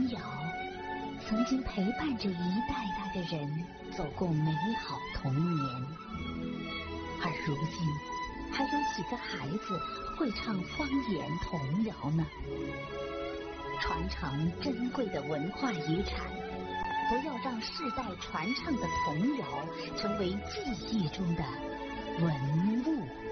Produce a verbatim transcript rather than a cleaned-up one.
谣曾经陪伴着一代代的人走过美好童年，而如今还有几个孩子会唱方言童谣呢？传承珍贵的文化遗产，不要让世代传唱的童谣成为记忆中的文物。